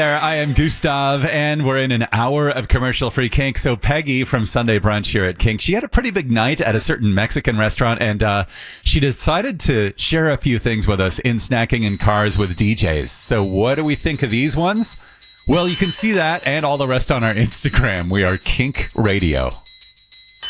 There, I am Gustav, and we're in an hour of commercial-free kink. So Peggy from Sunday Brunch here at Kink, she had a pretty big night at a certain Mexican restaurant, and she decided to share a few things with us in Snacking in Cars with DJs. So what do we think of these ones? Well, you can see that and all the rest on our Instagram. We are Kink Radio.